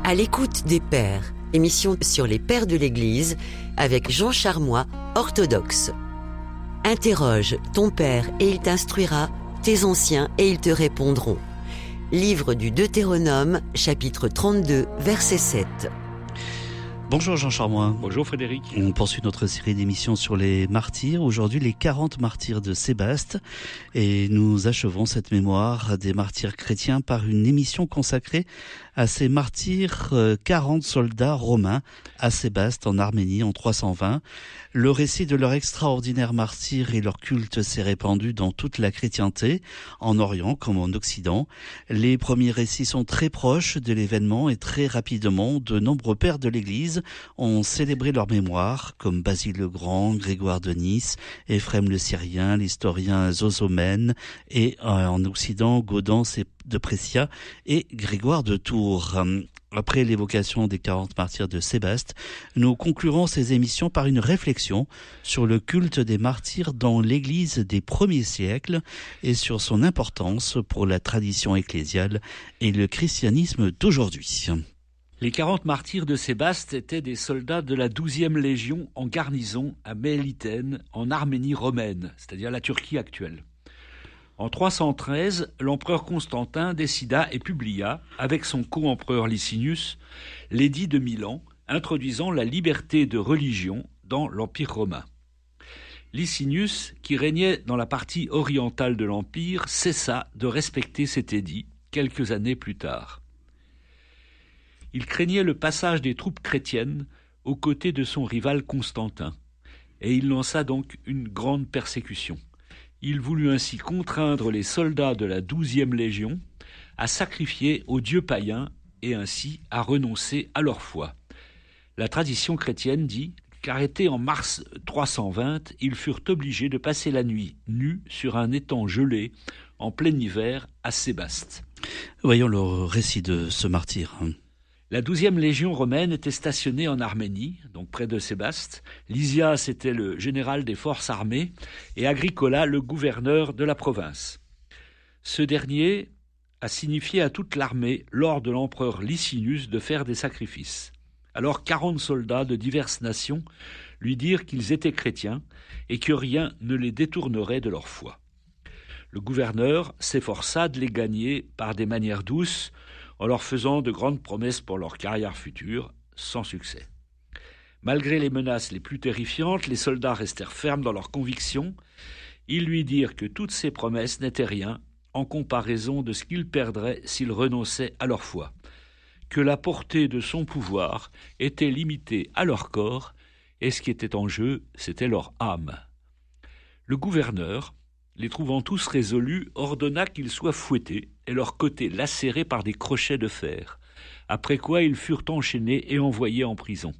À l'écoute des pères, émission sur les pères de l'Église avec Jean Charmois, orthodoxe. Interroge ton père et il t'instruira, tes anciens et ils te répondront. Livre du Deutéronome, chapitre 32, verset 7. Bonjour Jean Charmois. Bonjour Frédéric. On poursuit notre série d'émissions sur les martyrs. Aujourd'hui, les 40 martyrs de Sébaste. Et nous achevons cette mémoire des martyrs chrétiens par une émission consacrée à ces martyrs, 40 soldats romains à Sébaste en Arménie en 320. Le récit de leur extraordinaire martyr et leur culte s'est répandu dans toute la chrétienté, en Orient comme en Occident. Les premiers récits sont très proches de l'événement et très rapidement, de nombreux pères de l'Église ont célébré leur mémoire, comme Basile le Grand, Grégoire de Nice, Éphrem le Syrien, l'historien Zosomène et en Occident, Gaudens de Prescia et Grégoire de Tours. Après l'évocation des 40 martyrs de Sébaste, nous conclurons ces émissions par une réflexion sur le culte des martyrs dans l'Église des premiers siècles et sur son importance pour la tradition ecclésiale et le christianisme d'aujourd'hui. Les 40 martyrs de Sébaste étaient des soldats de la 12e Légion en garnison à Mélitène, en Arménie romaine, c'est-à-dire la Turquie actuelle. En 313, l'empereur Constantin décida et publia, avec son co-empereur Licinius, l'édit de Milan, introduisant la liberté de religion dans l'Empire romain. Licinius, qui régnait dans la partie orientale de l'Empire, cessa de respecter cet édit quelques années plus tard. Il craignait le passage des troupes chrétiennes aux côtés de son rival Constantin, et il lança donc une grande persécution. Il voulut ainsi contraindre les soldats de la 12e Légion à sacrifier aux dieux païens et ainsi à renoncer à leur foi. La tradition chrétienne dit qu'arrêtés en mars 320, ils furent obligés de passer la nuit nus sur un étang gelé en plein hiver à Sébaste. Voyons le récit de ce martyr. La 12e Légion romaine était stationnée en Arménie, donc près de Sébaste. Lysias était le général des forces armées et Agricola le gouverneur de la province. Ce dernier a signifié à toute l'armée, lors de l'empereur Licinius, de faire des sacrifices. Alors 40 soldats de diverses nations lui dirent qu'ils étaient chrétiens et que rien ne les détournerait de leur foi. Le gouverneur s'efforça de les gagner par des manières douces, en leur faisant de grandes promesses pour leur carrière future, sans succès. Malgré les menaces les plus terrifiantes, les soldats restèrent fermes dans leurs convictions. Ils lui dirent que toutes ces promesses n'étaient rien en comparaison de ce qu'ils perdraient s'ils renonçaient à leur foi, que la portée de son pouvoir était limitée à leur corps, et ce qui était en jeu, c'était leur âme. Le gouverneur, les trouvant tous résolus, ordonna qu'ils soient fouettés et leurs côtés lacérés par des crochets de fer, après quoi ils furent enchaînés et envoyés en prison.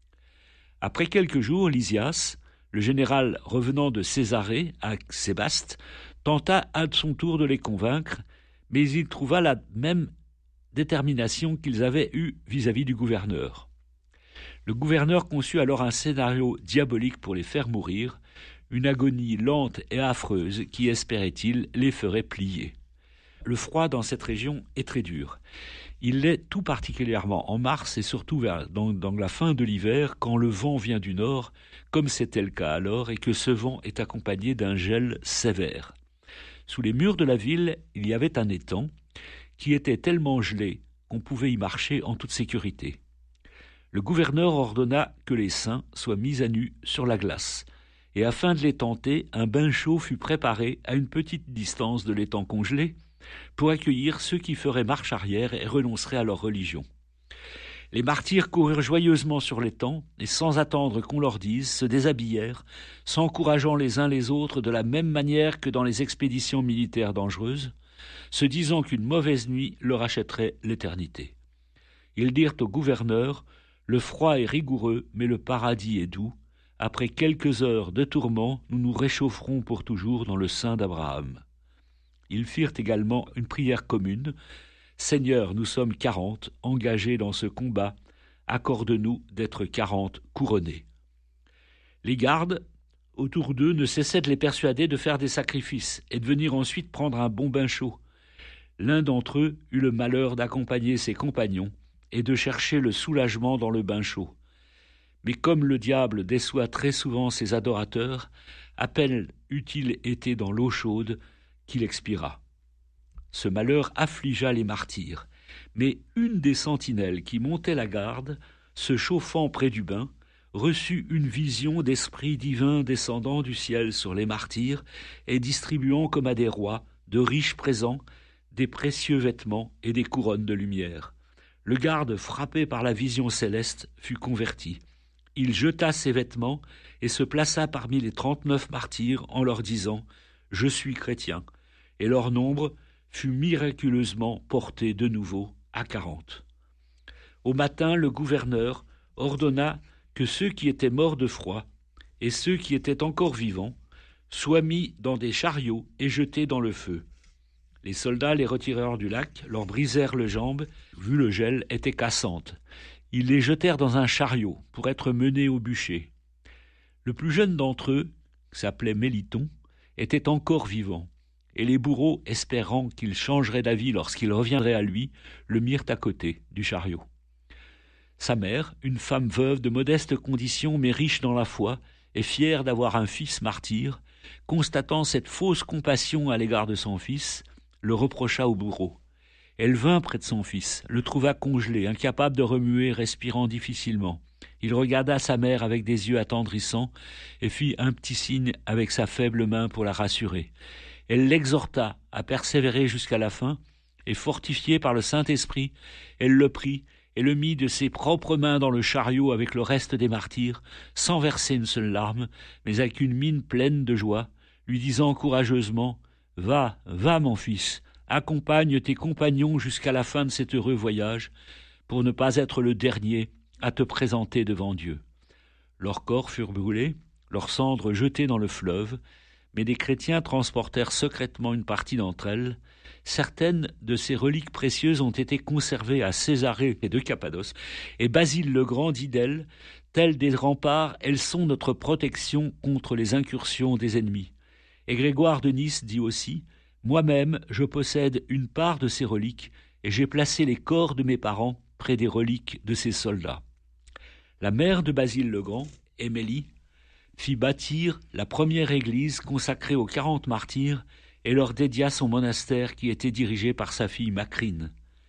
Après quelques jours, Lysias, le général revenant de Césarée à Sébaste, tenta à son tour de les convaincre, mais il trouva la même détermination qu'ils avaient eue vis-à-vis du gouverneur. Le gouverneur conçut alors un scénario diabolique pour les faire mourir, une agonie lente et affreuse qui, espérait-il, les ferait plier. Le froid dans cette région est très dur. Il l'est tout particulièrement en mars et surtout dans la fin de l'hiver, quand le vent vient du nord, comme c'était le cas alors, et que ce vent est accompagné d'un gel sévère. Sous les murs de la ville, il y avait un étang qui était tellement gelé qu'on pouvait y marcher en toute sécurité. Le gouverneur ordonna que les saints soient mis à nu sur la glace, et afin de les tenter, un bain chaud fut préparé à une petite distance de l'étang congelé pour accueillir ceux qui feraient marche arrière et renonceraient à leur religion. Les martyrs coururent joyeusement sur l'étang et sans attendre qu'on leur dise, se déshabillèrent, s'encourageant les uns les autres de la même manière que dans les expéditions militaires dangereuses, se disant qu'une mauvaise nuit leur achèterait l'éternité. Ils dirent au gouverneur « Le froid est rigoureux, mais le paradis est doux. Après quelques heures de tourments, nous nous réchaufferons pour toujours dans le sein d'Abraham. » Ils firent également une prière commune. « Seigneur, nous sommes 40, engagés dans ce combat. Accorde-nous d'être 40 couronnés. » Les gardes, autour d'eux, ne cessaient de les persuader de faire des sacrifices et de venir ensuite prendre un bon bain chaud. L'un d'entre eux eut le malheur d'accompagner ses compagnons et de chercher le soulagement dans le bain chaud. Mais comme le diable déçoit très souvent ses adorateurs, à peine eut-il été dans l'eau chaude qu'il expira. Ce malheur affligea les martyrs, mais une des sentinelles qui montait la garde, se chauffant près du bain, reçut une vision d'esprit divin descendant du ciel sur les martyrs et distribuant comme à des rois de riches présents, des précieux vêtements et des couronnes de lumière. Le garde, frappé par la vision céleste, fut converti. Il jeta ses vêtements et se plaça parmi les 39 martyrs en leur disant « Je suis chrétien », et leur nombre fut miraculeusement porté de nouveau à 40. Au matin, le gouverneur ordonna que ceux qui étaient morts de froid et ceux qui étaient encore vivants soient mis dans des chariots et jetés dans le feu. Les soldats les retirèrent du lac, leur brisèrent les jambes, vu le gel était cassante. Ils les jetèrent dans un chariot pour être menés au bûcher. Le plus jeune d'entre eux, qui s'appelait Méliton, était encore vivant, et les bourreaux, espérant qu'il changerait d'avis lorsqu'il reviendrait à lui, le mirent à côté du chariot. Sa mère, une femme veuve de modeste condition mais riche dans la foi, et fière d'avoir un fils martyr, constatant cette fausse compassion à l'égard de son fils, le reprocha au bourreau. Elle vint près de son fils, le trouva congelé, incapable de remuer, respirant difficilement. Il regarda sa mère avec des yeux attendrissants et fit un petit signe avec sa faible main pour la rassurer. Elle l'exhorta à persévérer jusqu'à la fin, et fortifiée par le Saint-Esprit, elle le prit et le mit de ses propres mains dans le chariot avec le reste des martyrs, sans verser une seule larme, mais avec une mine pleine de joie, lui disant courageusement « Va, va mon fils, accompagne tes compagnons jusqu'à la fin de cet heureux voyage, pour ne pas être le dernier à te présenter devant Dieu. » Leurs corps furent brûlés, leurs cendres jetées dans le fleuve, mais des chrétiens transportèrent secrètement une partie d'entre elles. Certaines de ces reliques précieuses ont été conservées à Césarée et de Cappadoce, et Basile le Grand dit d'elles, telles des remparts, elles sont notre protection contre les incursions des ennemis. Et Grégoire de Nice dit aussi, moi-même, je possède une part de ces reliques, et j'ai placé les corps de mes parents près des reliques de ces soldats. La mère de Basile le Grand, Émilie, fit bâtir la première église consacrée aux 40 martyrs et leur dédia son monastère qui était dirigé par sa fille Macrine.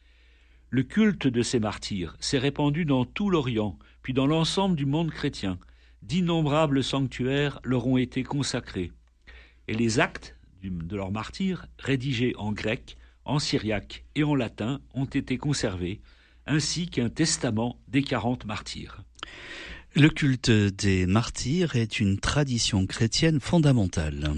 Le culte de ces martyrs s'est répandu dans tout l'Orient, puis dans l'ensemble du monde chrétien. D'innombrables sanctuaires leur ont été consacrés. Et les actes de leurs martyrs, rédigés en grec, en syriaque et en latin, ont été conservés, ainsi qu'un testament des 40 martyrs. Le culte des martyrs est une tradition chrétienne fondamentale.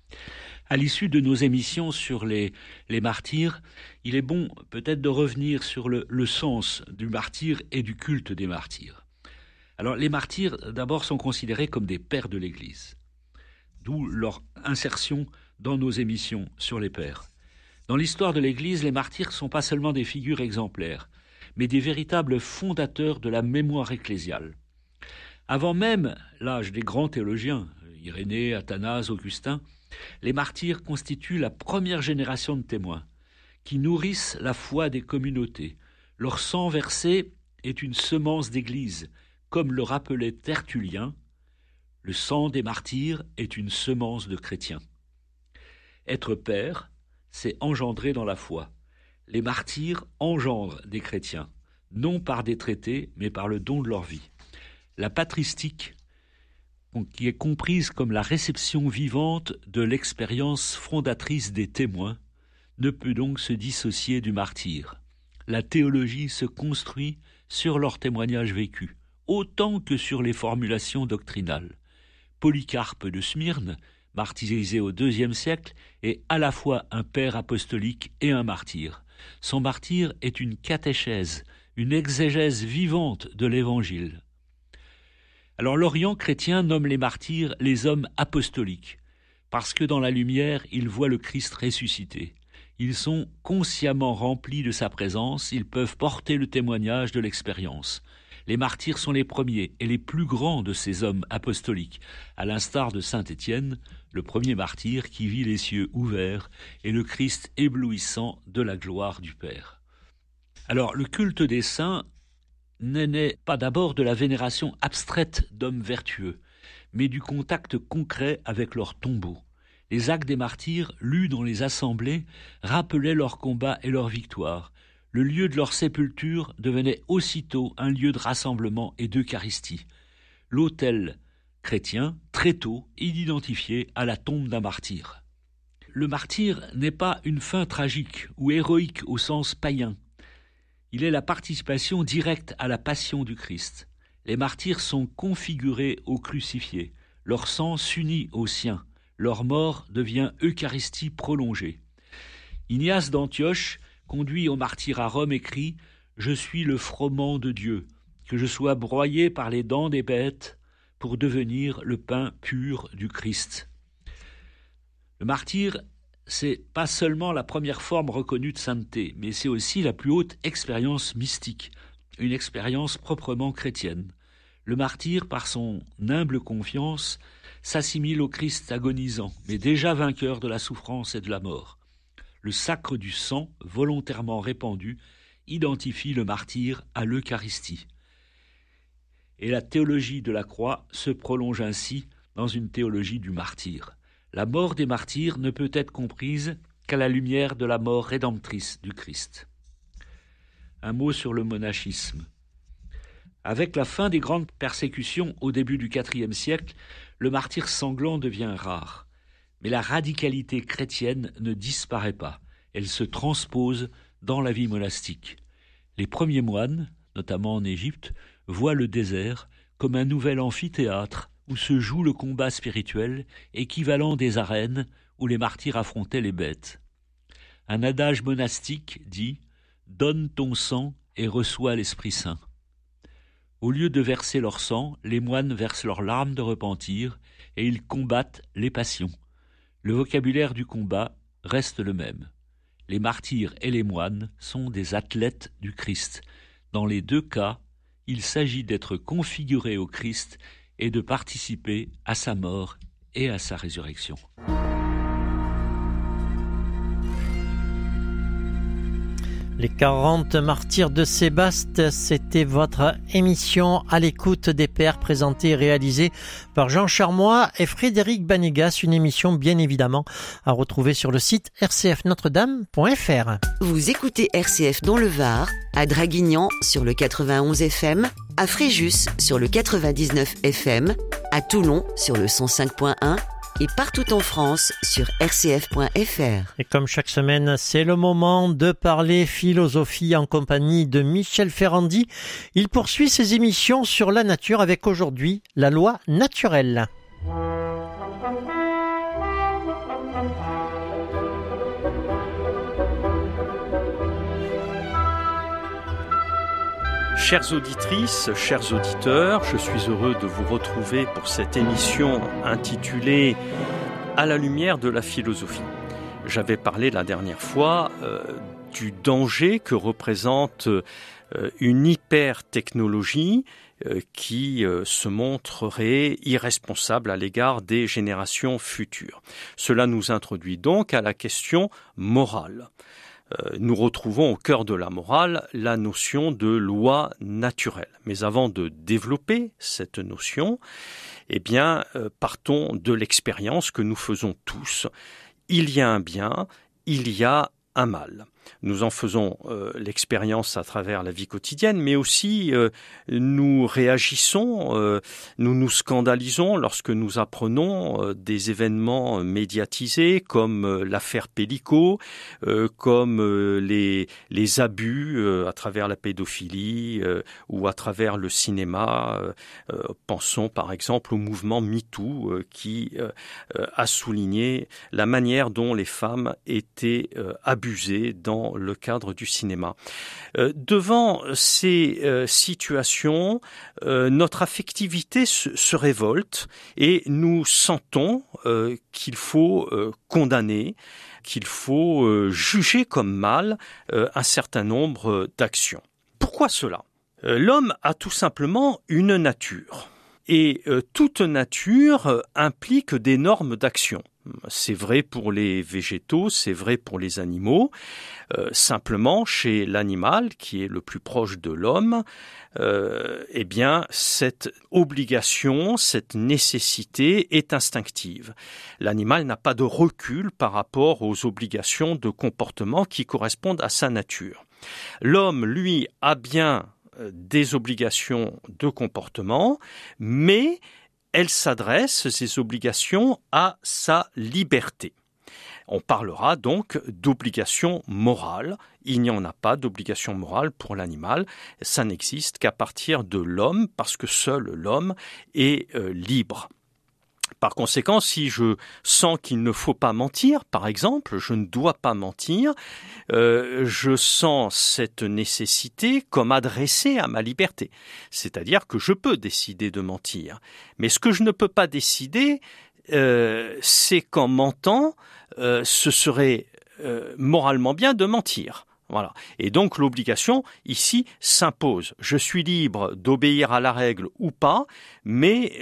À l'issue de nos émissions sur les martyrs, il est bon peut-être de revenir sur le sens du martyr et du culte des martyrs. Alors les martyrs d'abord sont considérés comme des pères de l'Église, d'où leur insertion dans nos émissions sur les pères. Dans l'histoire de l'Église, les martyrs ne sont pas seulement des figures exemplaires, mais des véritables fondateurs de la mémoire ecclésiale. Avant même l'âge des grands théologiens, Irénée, Athanase, Augustin, les martyrs constituent la première génération de témoins qui nourrissent la foi des communautés. Leur sang versé est une semence d'église, comme le rappelait Tertullien, le sang des martyrs est une semence de chrétiens. Être père, c'est engendrer dans la foi. Les martyrs engendrent des chrétiens, non par des traités, mais par le don de leur vie. La patristique, qui est comprise comme la réception vivante de l'expérience fondatrice des témoins, ne peut donc se dissocier du martyr. La théologie se construit sur leur témoignage vécu, autant que sur les formulations doctrinales. Polycarpe de Smyrne, martyrisé au IIe siècle, est à la fois un père apostolique et un martyr. Son martyr est une catéchèse, une exégèse vivante de l'Évangile. Alors l'Orient chrétien nomme les martyrs les hommes apostoliques, parce que dans la lumière, ils voient le Christ ressuscité. Ils sont consciemment remplis de sa présence, ils peuvent porter le témoignage de l'expérience. Les martyrs sont les premiers et les plus grands de ces hommes apostoliques, à l'instar de saint Étienne, le premier martyr qui vit les cieux ouverts et le Christ éblouissant de la gloire du Père. Alors le culte des saints n'est né pas d'abord de la vénération abstraite d'hommes vertueux, mais du contact concret avec leurs tombeaux. Les actes des martyrs, lus dans les assemblées, rappelaient leurs combats et leurs victoires. Le lieu de leur sépulture devenait aussitôt un lieu de rassemblement et d'eucharistie. L'autel chrétien, très tôt, est identifié à la tombe d'un martyr. Le martyr n'est pas une fin tragique ou héroïque au sens païen. Il est la participation directe à la passion du Christ. Les martyrs sont configurés au crucifié. Leur sang s'unit au sien. Leur mort devient Eucharistie prolongée. Ignace d'Antioche, conduit au martyre à Rome, écrit « Je suis le froment de Dieu, que je sois broyé par les dents des bêtes pour devenir le pain pur du Christ. » Le martyr, c'est pas seulement la première forme reconnue de sainteté, mais c'est aussi la plus haute expérience mystique, une expérience proprement chrétienne. Le martyr, par son humble confiance, s'assimile au Christ agonisant, mais déjà vainqueur de la souffrance et de la mort. Le sacre du sang, volontairement répandu, identifie le martyr à l'Eucharistie. Et la théologie de la croix se prolonge ainsi dans une théologie du martyr. La mort des martyrs ne peut être comprise qu'à la lumière de la mort rédemptrice du Christ. Un mot sur le monachisme. Avec la fin des grandes persécutions au début du IVe siècle, le martyr sanglant devient rare. Mais la radicalité chrétienne ne disparaît pas, elle se transpose dans la vie monastique. Les premiers moines, notamment en Égypte, voient le désert comme un nouvel amphithéâtre où se joue le combat spirituel, équivalent des arènes où les martyrs affrontaient les bêtes. Un adage monastique dit « Donne ton sang et reçois l'Esprit Saint ». Au lieu de verser leur sang, les moines versent leurs larmes de repentir et ils combattent les passions. Le vocabulaire du combat reste le même. Les martyrs et les moines sont des athlètes du Christ. Dans les deux cas, il s'agit d'être configuré au Christ et de participer à sa mort et à sa résurrection. Les 40 martyrs de Sébaste, c'était votre émission à l'écoute des Pères, présentée et réalisée par Jean Charmois et Frédéric Banégas, une émission bien évidemment à retrouver sur le site rcfnotredame.fr. Vous écoutez RCF dans le Var, à Draguignan sur le 91 FM, à Fréjus sur le 99 FM, à Toulon sur le 105.1 et partout en France sur rcf.fr. Et comme chaque semaine, c'est le moment de parler philosophie en compagnie de Michel Ferrandi. Il poursuit ses émissions sur la nature avec aujourd'hui la loi naturelle. Chères auditrices, chers auditeurs, je suis heureux de vous retrouver pour cette émission intitulée « À la lumière de la philosophie ». J'avais parlé la dernière fois du danger que représente une hyper-technologie qui se montrerait irresponsable à l'égard des générations futures. Cela nous introduit donc à la question morale. Nous retrouvons au cœur de la morale la notion de loi naturelle. Mais avant de développer cette notion, partons de l'expérience que nous faisons tous. Il y a un bien, il y a un mal. Nous en faisons l'expérience à travers la vie quotidienne, mais aussi nous réagissons, nous nous scandalisons lorsque nous apprenons des événements médiatisés comme l'affaire Pellico, comme les abus à travers la pédophilie ou à travers le cinéma. Pensons par exemple au mouvement MeToo qui a souligné la manière dont les femmes étaient abusées dans le cadre du cinéma. Devant ces situations, notre affectivité se révolte et nous sentons qu'il faut condamner, qu'il faut juger comme mal un certain nombre d'actions. Pourquoi cela ? L'homme a tout simplement une nature. Et toute nature implique des normes d'action. C'est vrai pour les végétaux, c'est vrai pour les animaux. Simplement, chez l'animal, qui est le plus proche de l'homme, eh bien, cette obligation, cette nécessité est instinctive. L'animal n'a pas de recul par rapport aux obligations de comportement qui correspondent à sa nature. L'homme, lui, a bien des obligations de comportement, mais elles s'adressent, ces obligations, à sa liberté. On parlera donc d'obligation morale. Il n'y en a pas d'obligation morale pour l'animal. Ça n'existe qu'à partir de l'homme, parce que seul l'homme est libre. Par conséquent, si je sens qu'il ne faut pas mentir, par exemple, je ne dois pas mentir, je sens cette nécessité comme adressée à ma liberté. C'est-à-dire que je peux décider de mentir. Mais ce que je ne peux pas décider, c'est qu'en mentant, ce serait moralement bien de mentir. Voilà. Et donc l'obligation ici s'impose. Je suis libre d'obéir à la règle ou pas, mais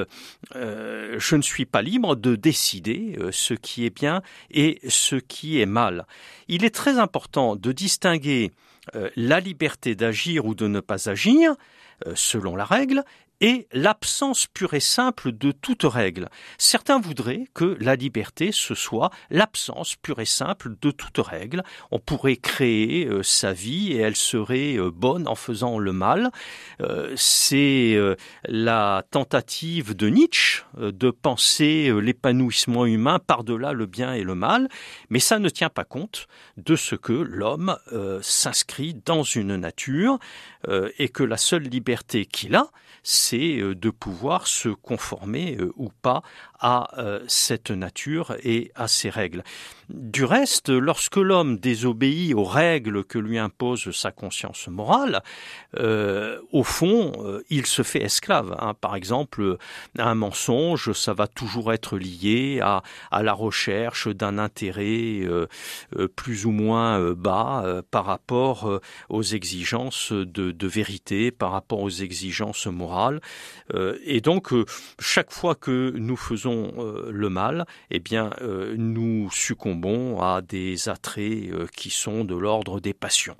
je ne suis pas libre de décider ce qui est bien et ce qui est mal. Il est très important de distinguer la liberté d'agir ou de ne pas agir, selon la règle, et l'absence pure et simple de toute règle. Certains voudraient que la liberté, ce soit l'absence pure et simple de toute règle. On pourrait créer sa vie et elle serait bonne en faisant le mal. C'est la tentative de Nietzsche de penser l'épanouissement humain par-delà le bien et le mal, mais ça ne tient pas compte de ce que l'homme s'inscrit dans une nature et que la seule liberté qu'il a, c'est de pouvoir se conformer ou pas à cette nature et à ses règles. Du reste, lorsque l'homme désobéit aux règles que lui impose sa conscience morale, au fond, il se fait esclave. Par exemple, un mensonge, ça va toujours être lié à la recherche d'un intérêt plus ou moins bas par rapport aux exigences de vérité, par rapport aux exigences morales. Et donc, chaque fois que nous faisons le mal, eh bien, nous succombons à des attraits qui sont de l'ordre des passions.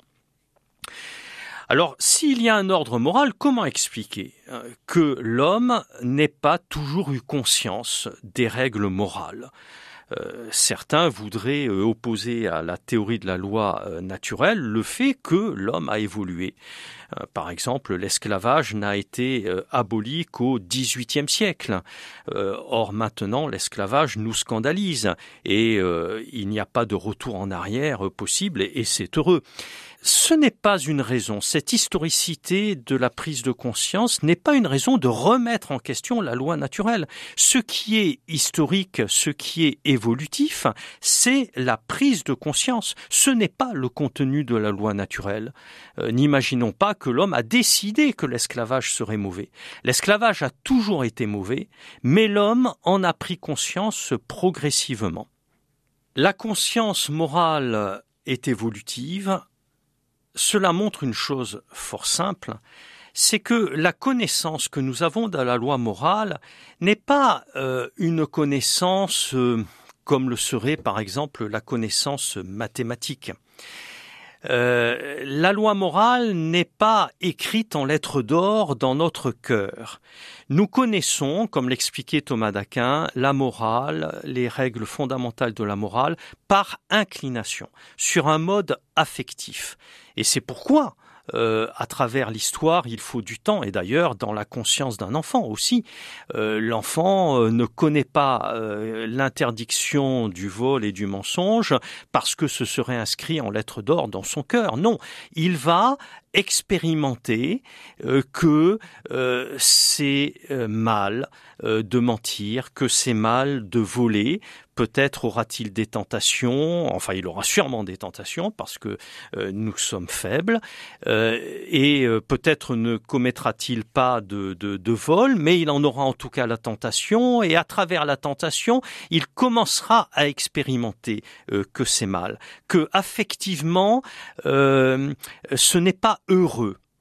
Alors, s'il y a un ordre moral, comment expliquer que l'homme n'ait pas toujours eu conscience des règles morales ? Certains voudraient opposer à la théorie de la loi naturelle le fait que l'homme a évolué. Par exemple, l'esclavage n'a été aboli qu'au XVIIIe siècle. Or, maintenant, l'esclavage nous scandalise et il n'y a pas de retour en arrière possible et c'est heureux. Ce n'est pas une raison, cette historicité de la prise de conscience n'est pas une raison de remettre en question la loi naturelle. Ce qui est historique, ce qui est évolutif, c'est la prise de conscience. Ce n'est pas le contenu de la loi naturelle. N'imaginons pas que l'homme a décidé que l'esclavage serait mauvais. L'esclavage a toujours été mauvais, mais l'homme en a pris conscience progressivement. La conscience morale est évolutive. Cela montre une chose fort simple, c'est que la connaissance que nous avons de la loi morale n'est pas une connaissance comme le serait par exemple la connaissance mathématique. La loi morale n'est pas écrite en lettres d'or dans notre cœur. Nous connaissons, comme l'expliquait Thomas d'Aquin, la morale, les règles fondamentales de la morale, par inclination, sur un mode affectif. Et c'est pourquoi, à travers l'histoire, il faut du temps, et d'ailleurs dans la conscience d'un enfant aussi. L'enfant ne connaît pas l'interdiction du vol et du mensonge parce que ce serait inscrit en lettres d'or dans son cœur. Non, il va expérimenter que c'est mal de mentir, que c'est mal de voler. Peut-être aura-t-il des tentations, enfin il aura sûrement des tentations parce que nous sommes faibles, et peut-être ne commettra-t-il pas de vol, mais il en aura en tout cas la tentation, et à travers la tentation, il commencera à expérimenter que c'est mal, que affectivement ce n'est pas heureux.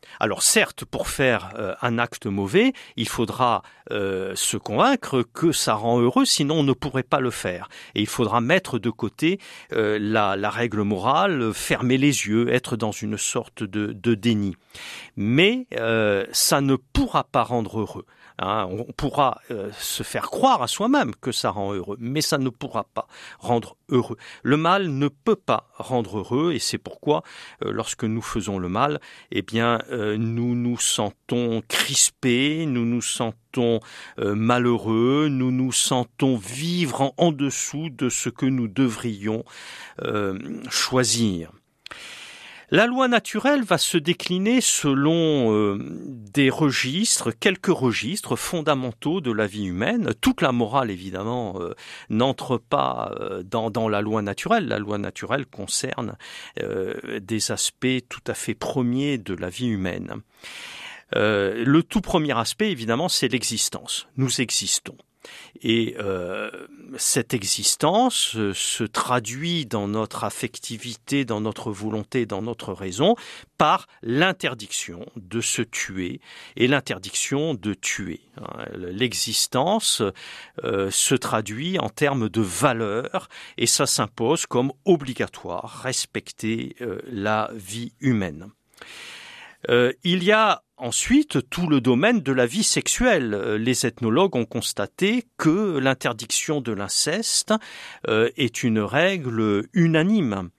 Alors certes, pour faire un acte mauvais, il faudra se convaincre que ça rend heureux, sinon on ne pourrait pas le faire. Et il faudra mettre de côté la règle morale, fermer les yeux, être dans une sorte de déni. Mais ça ne pourra pas rendre heureux. On pourra se faire croire à soi-même que ça rend heureux, mais ça ne pourra pas rendre heureux. Le mal ne peut pas rendre heureux, et c'est pourquoi, lorsque nous faisons le mal, eh bien, nous nous sentons crispés, nous nous sentons malheureux, nous nous sentons vivre en dessous de ce que nous devrions choisir. La loi naturelle va se décliner selon des registres, quelques registres fondamentaux de la vie humaine. Toute la morale, évidemment, n'entre pas dans la loi naturelle. La loi naturelle concerne des aspects tout à fait premiers de la vie humaine. Le tout premier aspect, évidemment, c'est l'existence. Nous existons. Et cette existence se traduit dans notre affectivité, dans notre volonté, dans notre raison, par l'interdiction de se tuer et l'interdiction de tuer. L'existence se traduit en termes de valeur et ça s'impose comme obligatoire, respecter la vie humaine. Il y a ensuite tout le domaine de la vie sexuelle. Les ethnologues ont constaté que l'interdiction de l'inceste est une règle unanime.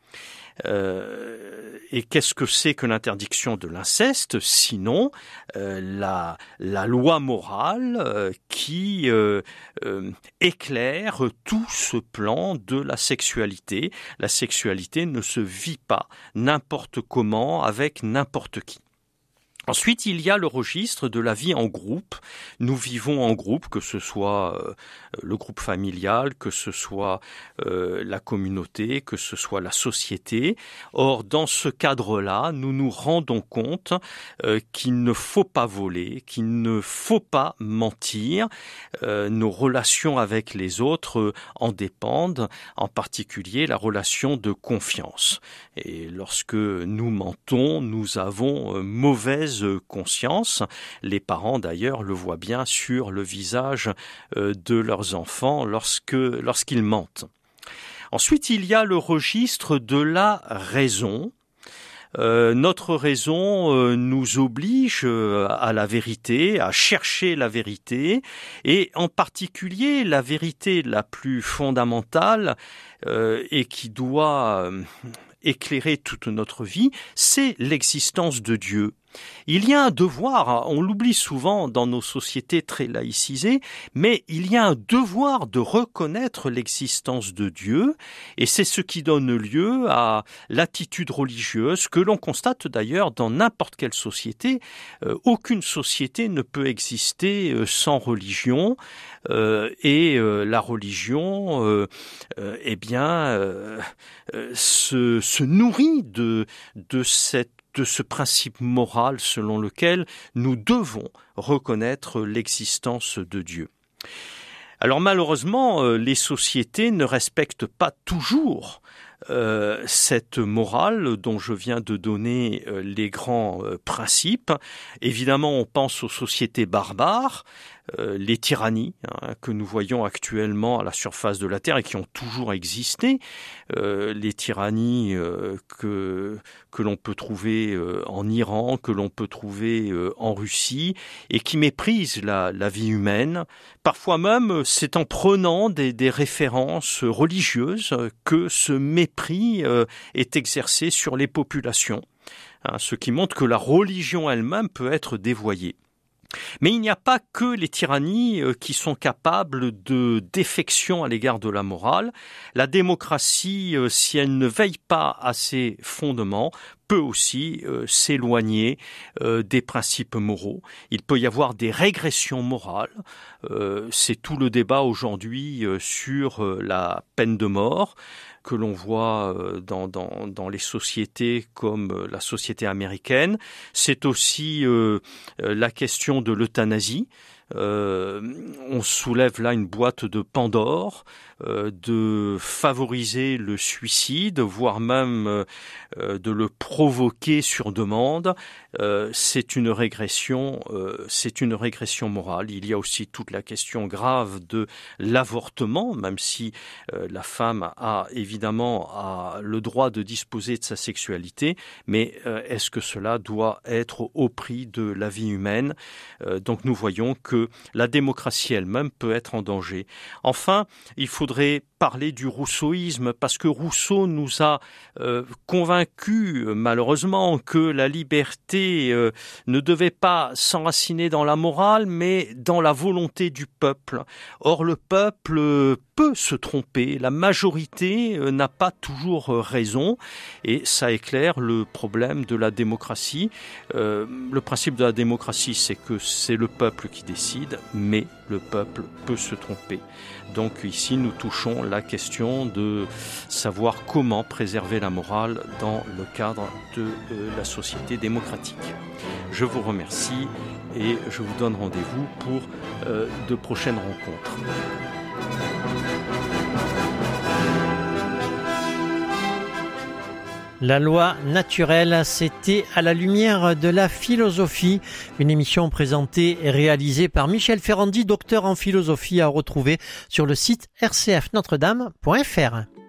Et qu'est-ce que c'est que l'interdiction de l'inceste, sinon la loi morale qui éclaire tout ce plan de la sexualité. La sexualité ne se vit pas n'importe comment avec n'importe qui. Ensuite, il y a le registre de la vie en groupe. Nous vivons en groupe, que ce soit le groupe familial, que ce soit la communauté, que ce soit la société. Or, dans ce cadre-là, nous nous rendons compte qu'il ne faut pas voler, qu'il ne faut pas mentir. Nos relations avec les autres en dépendent, en particulier la relation de confiance. Et lorsque nous mentons, nous avons mauvaise conscience. Les parents d'ailleurs le voient bien sur le visage de leurs enfants lorsqu'ils mentent. Ensuite, il y a le registre de la raison. Notre raison nous oblige à la vérité, à chercher la vérité, et en particulier la vérité la plus fondamentale et qui doit éclairer toute notre vie, c'est l'existence de Dieu. Il y a un devoir, on l'oublie souvent dans nos sociétés très laïcisées, mais il y a un devoir de reconnaître l'existence de Dieu, et c'est ce qui donne lieu à l'attitude religieuse que l'on constate d'ailleurs dans n'importe quelle société. Aucune société ne peut exister sans religion, et la religion se nourrit de ce principe moral selon lequel nous devons reconnaître l'existence de Dieu. Alors malheureusement, les sociétés ne respectent pas toujours cette morale dont je viens de donner les grands principes. Évidemment, on pense aux sociétés barbares, les tyrannies que nous voyons actuellement à la surface de la Terre et qui ont toujours existé, les tyrannies que l'on peut trouver en Iran, que l'on peut trouver en Russie, et qui méprisent la vie humaine. Parfois même, c'est en prenant des références religieuses que ce mépris est exercé sur les populations, ce qui montre que la religion elle-même peut être dévoyée. Mais il n'y a pas que les tyrannies qui sont capables de défection à l'égard de la morale. La démocratie, si elle ne veille pas à ses fondements, peut aussi s'éloigner des principes moraux. Il peut y avoir des régressions morales. C'est tout le débat aujourd'hui sur la peine de mort que l'on voit dans les sociétés comme la société américaine. C'est aussi la question de l'euthanasie. On soulève là une boîte de Pandore, de favoriser le suicide, voire même de le provoquer sur demande. C'est une régression morale. Il y a aussi toute la question grave de l'avortement, même si la femme a évidemment le droit de disposer de sa sexualité, mais est-ce que cela doit être au prix de la vie humaine ? Donc nous voyons que la démocratie elle-même peut être en danger. Enfin, il faudrait parler du rousseauisme, parce que Rousseau nous a convaincus, malheureusement, que la liberté ne devait pas s'enraciner dans la morale, mais dans la volonté du peuple. Or, le peuple peut se tromper, la majorité n'a pas toujours raison, et ça éclaire le problème de la démocratie. Le principe de la démocratie, c'est que c'est le peuple qui décide, mais le peuple peut se tromper. Donc ici, nous touchons la question de savoir comment préserver la morale dans le cadre de la société démocratique. Je vous remercie et je vous donne rendez-vous pour de prochaines rencontres. La loi naturelle, c'était à la lumière de la philosophie, une émission présentée et réalisée par Michel Ferrandi, docteur en philosophie, à retrouver sur le site rcfnotredame.fr.